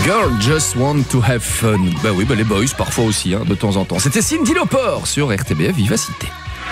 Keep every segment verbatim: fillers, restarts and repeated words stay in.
Girl just want to have fun. Bah oui, bah les boys parfois aussi, hein, de temps en temps. C'était Cyndi Lauper sur R T B F Vivacité.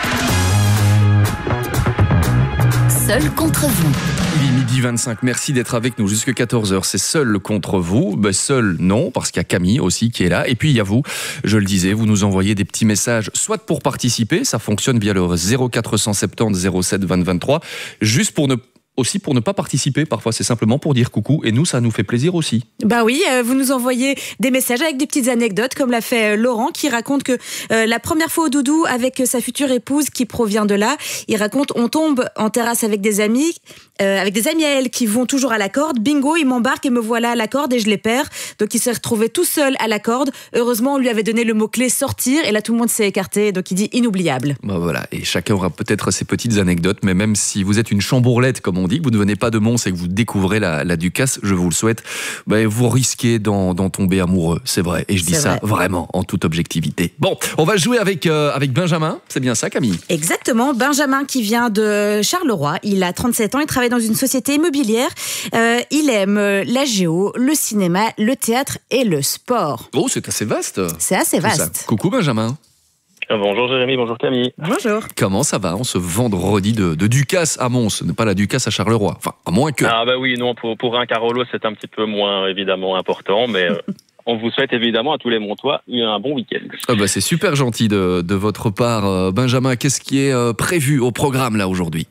Seul contre vous. Il est midi vingt-cinq, merci d'être avec nous jusqu'à quatorze heures. C'est Seul contre vous. Ben seul, non, parce qu'il y a Camille aussi qui est là. Et puis il y a vous, je le disais, vous nous envoyez des petits messages, soit pour participer, ça fonctionne via le zéro quatre cent soixante-dix zéro sept vingt vingt-trois, juste pour ne aussi pour ne pas participer, parfois c'est simplement pour dire coucou, et nous ça nous fait plaisir aussi. Bah oui, euh, vous nous envoyez des messages avec des petites anecdotes, comme l'a fait euh, Laurent, qui raconte que euh, la première fois au doudou avec euh, sa future épouse qui provient de là, il raconte on tombe en terrasse avec des amis, euh, avec des amis à elle qui vont toujours à la corde, bingo, il m'embarque et me voilà à la corde et je les perds, donc il s'est retrouvé tout seul à la corde, heureusement on lui avait donné le mot-clé sortir, et là tout le monde s'est écarté, donc il dit inoubliable. Bah voilà, et chacun aura peut-être ses petites anecdotes, mais même si vous êtes une chambourlette comme on dit, que vous ne venez pas de Mons et que vous découvrez la, la Ducasse, je vous le souhaite, bah, vous risquez d'en, d'en tomber amoureux, c'est vrai. Et je dis C'est ça vrai. vraiment en toute objectivité. Bon, on va jouer avec, euh, avec Benjamin, c'est bien ça Camille? Exactement, Benjamin qui vient de Charleroi, il a trente-sept ans, il travaille dans une société immobilière, euh, il aime la géo, le cinéma, le théâtre et le sport. Oh, c'est assez vaste. C'est assez tout ça. vaste. Coucou Benjamin. Bonjour Jérémy, bonjour Camille. Bonjour. Comment ça va en ce vendredi de, de Ducasse à Mons, pas la Ducasse à Charleroi, enfin à moins que... Ah bah oui, non, pour, pour un Carolo c'est un petit peu moins évidemment important, mais euh, on vous souhaite évidemment à tous les Montois un bon week-end. Ah bah c'est super gentil de, de votre part. Euh, Benjamin, qu'est-ce qui est euh, prévu au programme là aujourd'hui?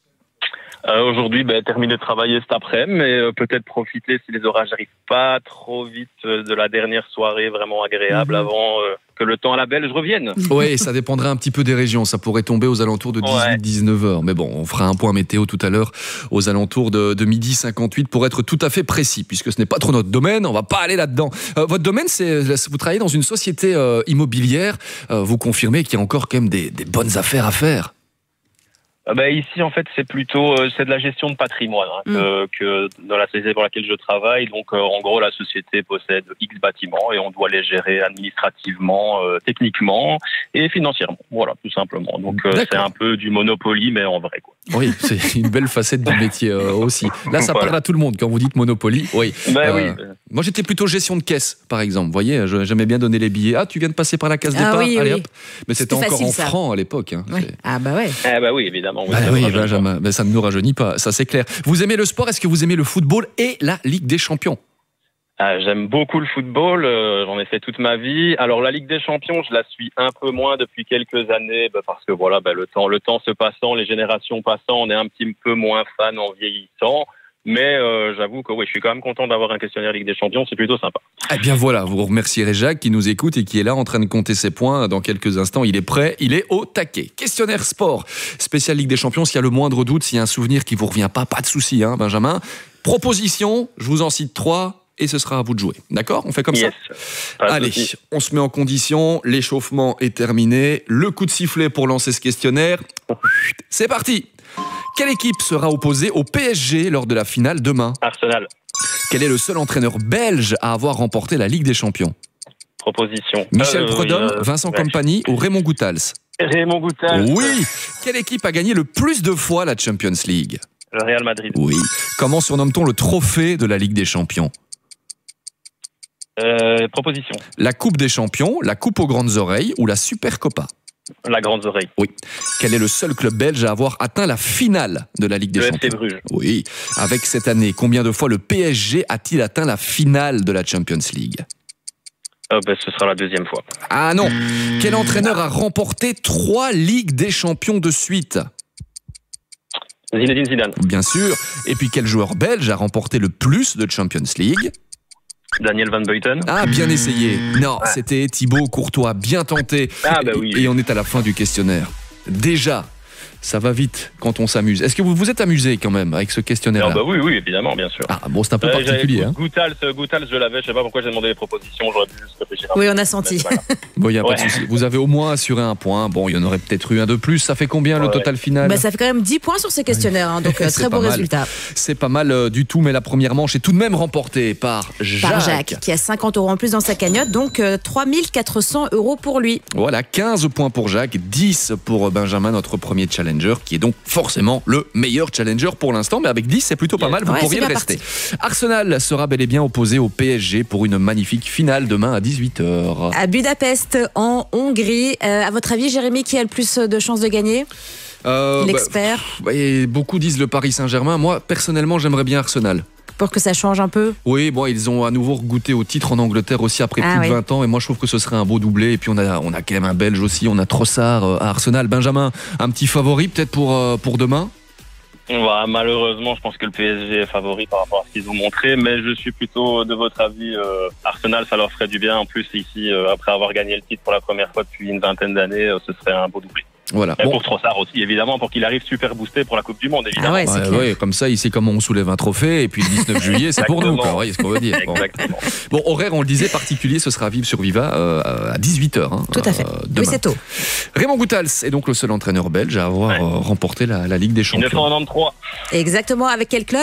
Euh, Aujourd'hui, bah, terminer de travailler cet après-midi, mais euh, peut-être profiter si les orages n'arrivent pas trop vite euh, de la dernière soirée vraiment agréable Mhm. avant euh, que le temps à la Belge revienne. Oui, ça dépendrait un petit peu des régions. Ça pourrait tomber aux alentours de dix-huit dix-neuf heures. Mais bon, on fera un point météo tout à l'heure aux alentours de, de midi cinquante-huit pour être tout à fait précis, puisque ce n'est pas trop notre domaine. On va pas aller là-dedans. Euh, votre domaine, c'est vous travaillez dans une société euh, immobilière. Euh, vous confirmez qu'il y a encore quand même des, des bonnes affaires à faire. Euh, bah, ici, en fait, c'est plutôt euh, c'est de la gestion de patrimoine hein, Mm. que, que dans la société pour laquelle je travaille. Donc, euh, en gros, la société possède X bâtiments et on doit les gérer administrativement, euh, techniquement et financièrement. Voilà, tout simplement. Donc, euh, c'est un peu du Monopoly, mais en vrai, quoi. Oui, c'est une belle facette du métier euh, aussi. Là, ça Voilà. parle à tout le monde quand vous dites Monopoly. Oui. Bah, Euh, oui. Moi, j'étais plutôt gestion de caisse, par exemple. Vous voyez, je- j'aimais bien donner les billets. Ah, tu viens de passer par la case Ah départ. oui, Allez oui. hop. Mais c'était C'était encore facile, en ça. francs à l'époque. Hein. Ouais. C'est- Ah bah ouais. Eh bah oui, évidemment. Bah ça oui, me rajeunit Benjamin, ben, ça ne nous rajeunit pas, ça c'est clair. Vous aimez le sport, est-ce que vous aimez le football et la Ligue des Champions? Ah, j'aime beaucoup le football, euh, j'en ai fait toute ma vie. Alors la Ligue des Champions, je la suis un peu moins depuis quelques années, bah, parce que voilà, bah, le temps, le temps se passant, les générations passant, on est un petit peu moins fan en vieillissant. Mais euh, j'avoue que oui, je suis quand même content d'avoir un questionnaire Ligue des Champions, c'est plutôt sympa. Eh bien voilà, vous remercierez Jacques qui nous écoute et qui est là en train de compter ses points. Dans quelques instants, il est prêt, il est au taquet. Questionnaire sport, spécial Ligue des Champions, s'il y a le moindre doute, s'il y a un souvenir qui vous revient pas, pas de souci, hein, Benjamin. Proposition, je vous en cite trois et ce sera à vous de jouer. D'accord? On fait comme Yes. ça? Pas de Allez, souci. on se met en condition, l'échauffement est terminé, le coup de sifflet pour lancer ce questionnaire. C'est parti! Quelle équipe sera opposée au P S G lors de la finale demain? Arsenal, Quel est le seul entraîneur belge à avoir remporté la Ligue des Champions? proposition. Michel Euh, Prudhomme, euh, Vincent ouais. Kompany ou Raymond Goethals? Raymond Goethals. Oui. Quelle équipe a gagné le plus de fois la Champions League? Le Real Madrid. Oui. Comment surnomme-t-on le trophée de la Ligue des Champions? Euh, proposition. La Coupe des Champions, la Coupe aux grandes oreilles ou la Supercopa? La Grande Oreille. Oui. Quel est le seul club belge à avoir atteint la finale de la Ligue des Le F Champions? C Bruges. Oui. Avec cette année, combien de fois le P S G a-t-il atteint la finale de la Champions League? Euh, bah, ce sera la deuxième fois. Ah non. Quel entraîneur a remporté trois Ligues des Champions de suite? Zinedine Zidane. Bien sûr. Et puis quel joueur belge a remporté le plus de Champions League? Daniel Van Buiten. Ah, bien essayé. Non, c'était Thibaut Courtois. Bien tenté. Ah, bah oui. Et on est à la fin du questionnaire. Déjà, ça va vite quand on s'amuse. Est-ce que vous vous êtes amusé quand même avec ce questionnaire-là? Ah bah oui, oui, évidemment, bien sûr. Ah, bon, c'est un peu Euh, particulier. j'avais- Hein. Goethals, euh, Goethals, je l'avais, je sais pas pourquoi j'ai demandé les propositions, j'aurais pu juste réfléchir. un Oui, peu. on a senti. Mais c'est pas grave. Bon, il n'y a pas Ouais. de souci. Vous avez au moins assuré un point. Bon, il y en aurait peut-être eu un de plus. Ça fait combien le Ouais. total final? Bah, ça fait quand même dix points sur ces questionnaires, hein, donc euh, C'est très beau pas mal. résultat. C'est pas mal euh, du tout, mais la première manche est tout de même remportée par Jacques. Par Jacques, qui a cinquante euros en plus dans sa cagnotte, donc euh, trois mille quatre cents euros pour lui. Voilà, quinze points pour Jacques, dix pour Benjamin, notre premier challenge. Challenger, qui est donc forcément le meilleur Challenger pour l'instant, mais avec dix, c'est plutôt pas mal, vous Ouais, pourriez c'est le bien rester. Arsenal sera bel et bien opposé au P S G pour une magnifique finale demain à dix-huit heures. À Budapest, en Hongrie. Euh, à votre avis, Jérémy, qui a le plus de chances de gagner ? Euh, L'expert. bah, et beaucoup disent le Paris Saint-Germain. Moi, personnellement, j'aimerais bien Arsenal. Pour que ça change un peu. Oui, bon, ils ont à nouveau goûté au titre en Angleterre aussi après Ah plus oui. de vingt ans. Et moi, je trouve que ce serait un beau doublé. Et puis, on a, on a quand même un Belge aussi. On a Trossard euh, à Arsenal. Benjamin, un petit favori peut-être pour, euh, pour demain ? Voilà, malheureusement, je pense que le P S G est favori par rapport à ce qu'ils ont montré, mais je suis plutôt de votre avis. Euh, Arsenal, ça leur ferait du bien. En plus, ici, euh, après avoir gagné le titre pour la première fois depuis une vingtaine d'années, euh, ce serait un beau doublé. Voilà. Et Bon. pour Trossard aussi, évidemment, pour qu'il arrive super boosté pour la Coupe du Monde, évidemment. Ah ouais, c'est Ouais, clair. ouais, comme ça, il sait comment on soulève un trophée. Et puis le dix-neuf juillet, c'est pour nous. Quoi. Vous voyez ce qu'on veut dire. Bon. Exactement. Bon, horaire, on le disait, particulier, ce sera à vivre sur Viva euh, à dix-huit heures. Hein, Tout à fait. euh, Oui, demain. c'est tôt. Raymond Goethals est donc le seul entraîneur belge à avoir Ouais. euh, remporté la, la Ligue des mille neuf cent Champions. quatre-vingt-treize, Exactement. Avec quel club ?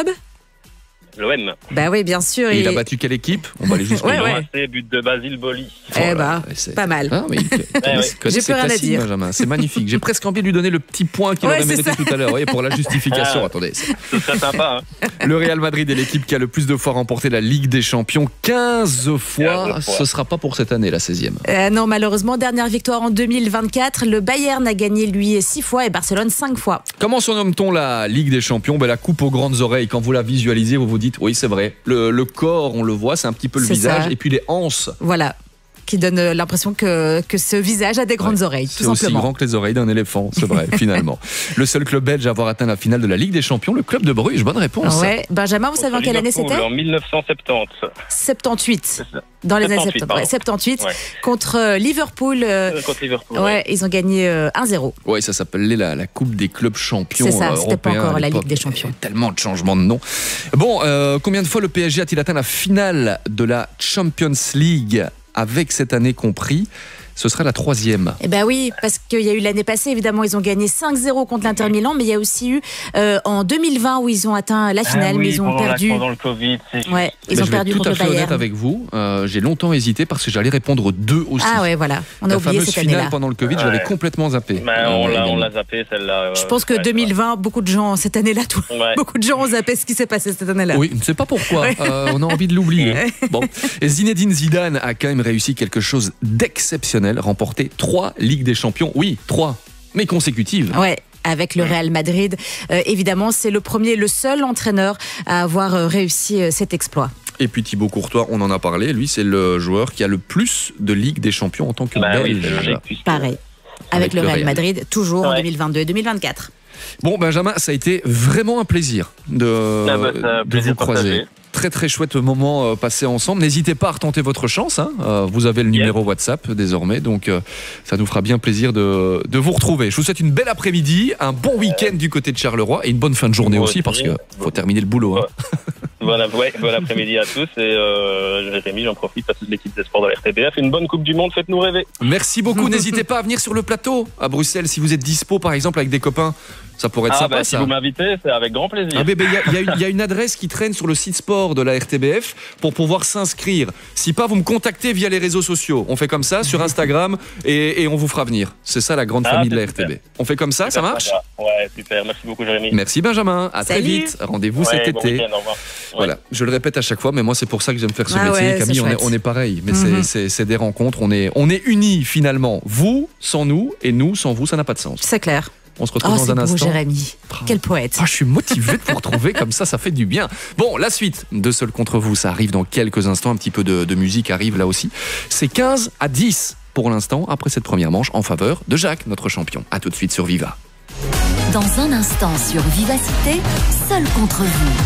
l'O M. Bah oui, bien sûr. Et il a et- battu quelle équipe ? On va aller jusqu'au Ouais, bout. ouais. C'est but de Basile Boli. Eh bah, Ouais, c'est- pas mal. Ah, mais il connaît- ouais. connaît J'ai ses plus rien à classiques, dire. Benjamin. C'est magnifique. J'ai presque envie de lui donner le petit point qu'il Ouais, aurait c'est mérité ça. tout à l'heure. Vous voyez, pour la justification. Ah. Attendez. c'est- Ce serait sympa, hein. Le Real Madrid est l'équipe qui a le plus de fois remporté la Ligue des Champions. quinze fois. quinze fois. Ce sera pas pour cette année, la seizième. Euh, non, malheureusement, dernière victoire en deux mille vingt-quatre. Le Bayern a gagné, lui, six fois et Barcelone, cinq fois. Comment surnomme-t-on la Ligue des Champions ? Ben, la coupe aux grandes oreilles. Quand vous la visualisez, vous vous dites, oui, c'est vrai. Le, le corps, on le voit, c'est un petit peu le C'est visage. ça. Et puis les anses. Voilà. Qui donne euh, l'impression que, que ce visage a des grandes Ouais. oreilles, tout C'est aussi simplement. grand que les oreilles d'un éléphant, c'est vrai, finalement. Le seul club belge à avoir atteint la finale de la Ligue des Champions, le club de Bruges. Bonne réponse. Ouais. Benjamin, vous savez en quelle année Liverpool, c'était ? En mille neuf cent soixante-dix. soixante-dix. C'est ça. Dans les années soixante-huit, soixante-dix. pardon. Ouais, soixante-dix. Ouais. Contre euh, Liverpool. euh, Euh, Contre Liverpool. ouais, ils ont gagné euh, un zéro. Ouais, ça s'appelait la, la Coupe des clubs champions. C'est ça, euh, c'était pas européens encore à la l'époque. Ligue des Champions. Il y a tellement de changements de nom. Bon, euh, combien de fois le P S G a-t-il atteint la finale de la Champions League, avec cette année compris ? Ce sera la troisième. Eh ben oui, parce qu'il y a eu l'année passée, évidemment, ils ont gagné cinq zéro contre l'Inter Milan, mais il y a aussi eu euh, en deux mille vingt où ils ont atteint la finale, Ah oui, mais ils ont pendant la- perdu. Pendant le Covid, c'est juste. Ouais, ils Mais ont je vais perdu être tout contre à le fait honnête Bayern. avec vous. Euh, j'ai longtemps hésité parce que j'allais répondre deux aussi. Ah ouais, voilà, on a la oublié fameuse cette finale année-là. pendant le Covid, je l'avais Ouais. complètement zappé. Mais on Euh, l'a, on également. l'a zappé celle-là. Je pense que ouais, deux mille vingt, beaucoup de gens, cette année-là, tout, Ouais. beaucoup de gens ont zappé ce qui s'est passé cette année-là. Oui, je ne sais pas pourquoi. Euh, on a envie de l'oublier. Bon. Et Zinedine Zidane a quand même réussi quelque chose d'exceptionnel, remporté trois Ligues des Champions. Oui, trois, mais consécutives. Ouais. Avec le Real Madrid, Euh, évidemment, c'est le premier, le seul entraîneur à avoir euh, réussi euh, cet exploit. Et puis Thibaut Courtois, on en a parlé. Lui, c'est le joueur qui a le plus de Ligues des Champions en tant que Bah oui, Belge. c'est logique, puisque- Pareil. Avec, Avec le le Real Real. Madrid, toujours en Ouais. deux mille vingt-deux et deux mille vingt-quatre. Bon, Benjamin, ça a été vraiment un plaisir de, Ah bah, ça, de plaisir vous croiser. partagé. Très très chouette moment euh, passé ensemble. N'hésitez pas à retenter votre chance. Hein. Euh, vous avez le Yes. numéro WhatsApp désormais, donc euh, ça nous fera bien plaisir de, de vous retrouver. Je vous souhaite une belle après-midi, un bon week-end du côté de Charleroi et une bonne fin de journée Moi aussi, aussi. parce que faut terminer le boulot. Hein. Bon, ouais, bon après-midi à tous et euh, Jérémy, j'en profite à toute l'équipe des sports de la R T B F. Une bonne Coupe du Monde, faites-nous rêver. Merci beaucoup. N'hésitez pas à venir sur le plateau à Bruxelles si vous êtes dispo, par exemple, avec des copains. Ça pourrait être Ah sympa, bah si ça. vous m'invitez, c'est avec grand plaisir. Ah, mais ben, il y, a- il y a une- il y a une adresse qui traîne sur le site sport de la R T B F pour pouvoir s'inscrire. Si pas, vous me contactez via les réseaux sociaux. On fait comme ça sur Instagram et, et on vous fera venir. C'est ça la grande Ah, famille de la c'est R T B. On fait comme ça, ça Super marche sympa. Ouais, super. Merci beaucoup, Jérémy. Merci Benjamin. À très Salut. vite. Rendez-vous Ouais, cet bon été. week-end, au revoir. Ouais. Voilà, je le répète à chaque fois, mais moi c'est pour ça que j'aime faire ce Ah métier. ouais, c'est Camille, on est, chouette. on est pareil, mais Mhm. c'est- c'est c'est des rencontres. On est, on est unis finalement. Vous sans nous et nous sans vous, ça n'a pas de sens. C'est clair. On se retrouve Oh, dans c'est un beau, instant. Jérémy. Quel poète. Ah, je suis motivé de vous retrouver comme ça, ça fait du bien. Bon, la suite de Seul contre vous, ça arrive dans quelques instants. Un petit peu de, de musique arrive là aussi. C'est quinze à dix pour l'instant, après cette première manche, en faveur de Jacques, notre champion. A tout de suite sur Viva. Dans un instant sur Vivacité, Seul contre vous.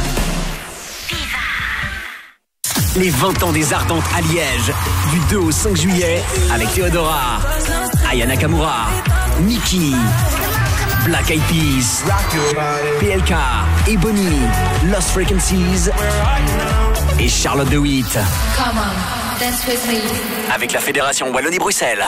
Les vingt ans des Ardentes à Liège, du deux au cinq juillet, avec Théodora, Aya Nakamura, Nikki, Black Eyed Peas, P L K, Ebony, Lost Frequencies et Charlotte de Witt. Come on, dance with me. Avec la Fédération Wallonie-Bruxelles.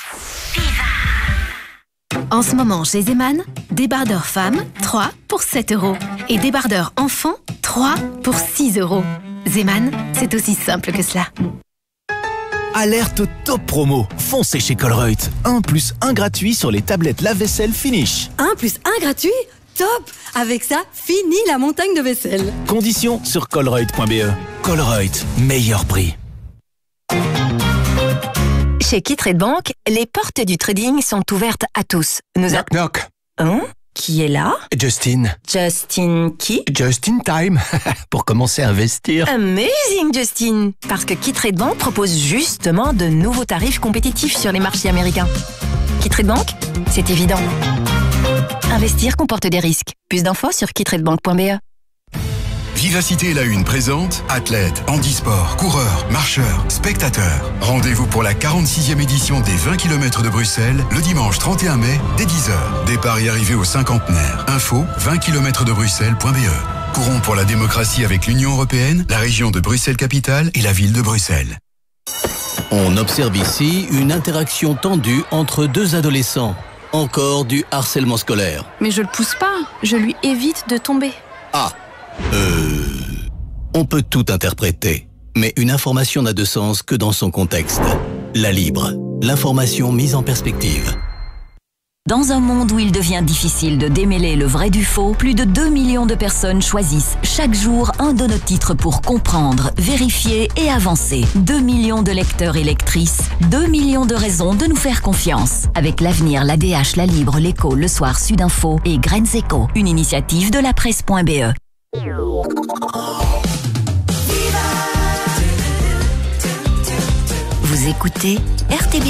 En ce moment, chez Zeman, débardeur femme, trois pour sept euros. Et débardeur enfant, trois pour six euros. Zeman, c'est aussi simple que cela. Alerte top promo. Foncez chez Colruyt. un plus un gratuit sur les tablettes lave-vaisselle Finish. un plus un gratuit? Top! Avec ça, fini la montagne de vaisselle. Conditions sur colruyt point b e. Colruyt, meilleur prix. Chez Kittrade Bank, les portes du trading sont ouvertes à tous. Nous knock a... knock. Hein? Qui est là? Justin. Justin qui? Just in time. Pour commencer à investir. Amazing, Justin. Parce que Kittrade Bank propose justement de nouveaux tarifs compétitifs sur les marchés américains. Kittrade Bank, c'est évident. Investir comporte des risques. Plus d'infos sur kittrade bank point b e. Vivacité La Une présente athlètes, handisport, coureurs, marcheurs, spectateurs. Rendez-vous pour la quarante-sixième édition des vingt kilomètres de Bruxelles le dimanche trente et un mai dès dix heures. Départ et arrivée au cinquantenaire. Info vingt kilomètres de bruxelles point b e. Courons pour la démocratie avec l'Union européenne, la région de Bruxelles-Capitale et la ville de Bruxelles. On observe ici une interaction tendue entre deux adolescents. Encore du harcèlement scolaire. Mais je le pousse pas, je lui évite de tomber. Ah, euh... on peut tout interpréter, mais une information n'a de sens que dans son contexte. La Libre, l'information mise en perspective. Dans un monde où il devient difficile de démêler le vrai du faux, plus de deux millions de personnes choisissent chaque jour un de nos titres pour comprendre, vérifier et avancer. deux millions de lecteurs et lectrices, deux millions de raisons de nous faire confiance. Avec l'Avenir, l'A D H, La Libre, l'Écho, Le Soir, Sudinfo et Graines Éco, une initiative de la presse point b e. Vous écoutez R T B.